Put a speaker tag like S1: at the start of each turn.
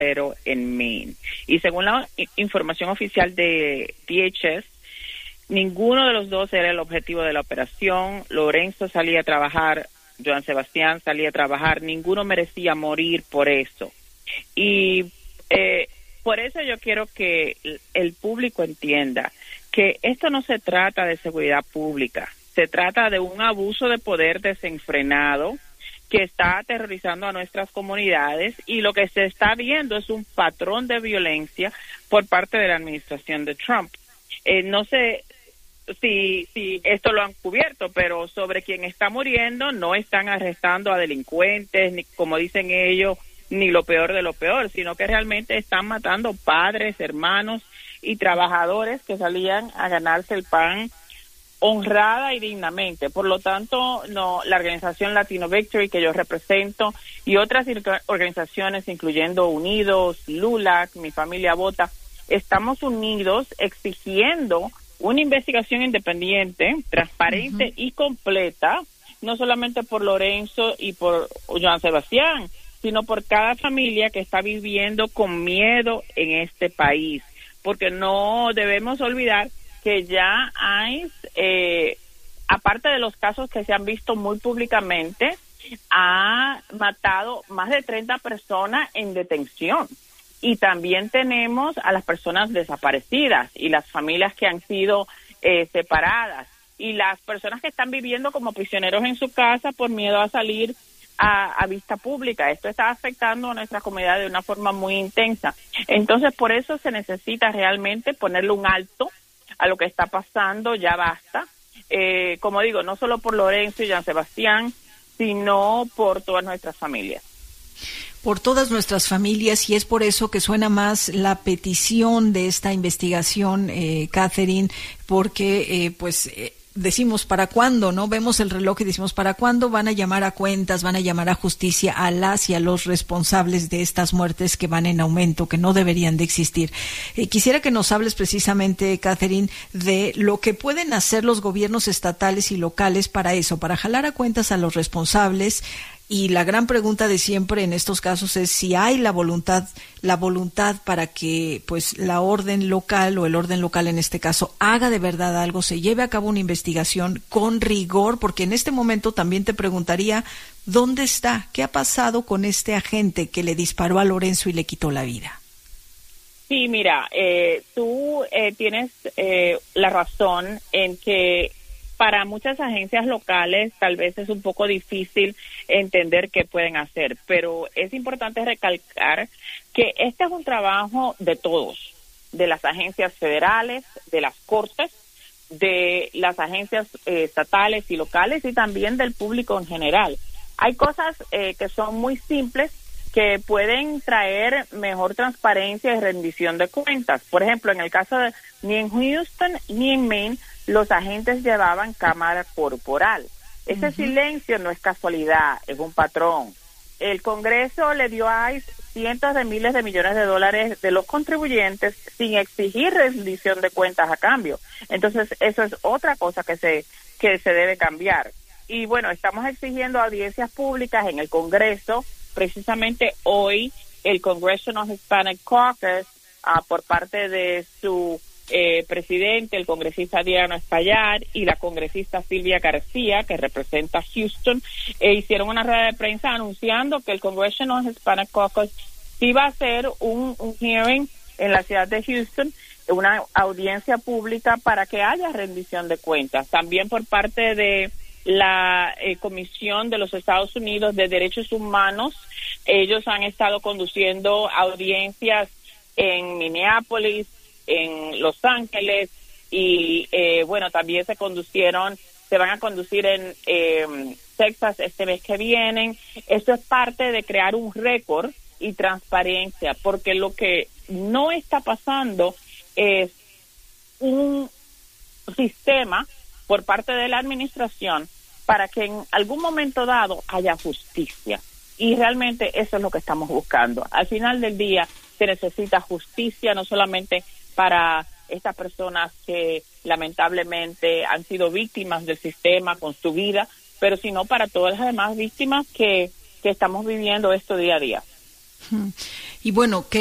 S1: pero en Maine. Y según la información oficial de DHS, ninguno de los dos era el objetivo de la operación. Lorenzo salía a trabajar, Joan Sebastián salía a trabajar, ninguno merecía morir por eso. Y por eso yo quiero que el público entienda que esto no se trata de seguridad pública, se trata de un abuso de poder desenfrenado que está aterrorizando a nuestras comunidades, y lo que se está viendo es un patrón de violencia por parte de la administración de Trump. No sé si esto lo han cubierto, pero sobre quien está muriendo no están arrestando a delincuentes, ni como dicen ellos, ni lo peor de lo peor, sino que realmente están matando padres, hermanos y trabajadores que salían a ganarse el pan honrada y dignamente. Por lo tanto, la organización Latino Victory que yo represento y otras organizaciones, incluyendo Unidos, LULAC, Mi Familia Vota, estamos unidos exigiendo una investigación independiente, transparente y completa, no solamente por Lorenzo y por Joan Sebastián, sino por cada familia que está viviendo con miedo en este país, porque no debemos olvidar que ya hay, aparte de los casos que se han visto muy públicamente, ha matado más de 30 personas en detención. Y también tenemos a las personas desaparecidas y las familias que han sido separadas y las personas que están viviendo como prisioneros en su casa por miedo a salir a vista pública. Esto está afectando a nuestra comunidad de una forma muy intensa. Entonces, por eso se necesita realmente ponerle un alto a lo que está pasando. Ya basta. Como digo, no solo por Lorenzo y Joan Sebastián, sino por todas nuestras familias.
S2: Por todas nuestras familias, y es por eso que suena más la petición de esta investigación, Catherine, porque decimos, ¿para cuándo? ¿No? Vemos el reloj y decimos, ¿para cuándo van a llamar a cuentas, van a llamar a justicia a las y a los responsables de estas muertes que van en aumento, que no deberían de existir? Quisiera que nos hables precisamente, Catherine, de lo que pueden hacer los gobiernos estatales y locales para eso, para jalar a cuentas a los responsables. Y la gran pregunta de siempre en estos casos es si hay la voluntad para que pues la orden local, o el orden local en este caso, haga de verdad algo, se lleve a cabo una investigación con rigor, porque en este momento también te preguntaría, ¿dónde está? ¿Qué ha pasado con este agente que le disparó a Lorenzo y le quitó la vida?
S1: Sí, mira, tú tienes la razón en que para muchas agencias locales tal vez es un poco difícil entender qué pueden hacer, pero es importante recalcar que este es un trabajo de todos, de las agencias federales, de las cortes, de las agencias estatales y locales, y también del público en general. Hay cosas que son muy simples que pueden traer mejor transparencia y rendición de cuentas. Por ejemplo, en el caso de ni en Houston ni en Maine, los agentes llevaban cámara corporal. Ese silencio no es casualidad, es un patrón. El Congreso le dio a ICE cientos de miles de millones de dólares de los contribuyentes sin exigir rendición de cuentas a cambio. Entonces, eso es otra cosa que se debe cambiar. Y bueno, estamos exigiendo audiencias públicas en el Congreso. Precisamente hoy, el Congressional Hispanic Caucus, por parte de su presidente, el congresista Adriano Espaillat, y la congresista Silvia García, que representa a Houston, hicieron una rueda de prensa anunciando que el Congressional Hispanic Caucus iba a hacer un hearing en la ciudad de Houston, una audiencia pública para que haya rendición de cuentas. También por parte de la Comisión de los Estados Unidos de Derechos Humanos, ellos han estado conduciendo audiencias en Minneapolis, en Los Ángeles, y también se van a conducir en Texas este mes que viene. Esto es parte de crear un récord y transparencia, porque lo que no está pasando es un sistema por parte de la administración para que en algún momento dado haya justicia, y realmente eso es lo que estamos buscando. Al final del día se necesita justicia, no solamente para estas personas que lamentablemente han sido víctimas del sistema con su vida, pero sino para todas las demás víctimas que estamos viviendo esto día a día.
S2: Y bueno,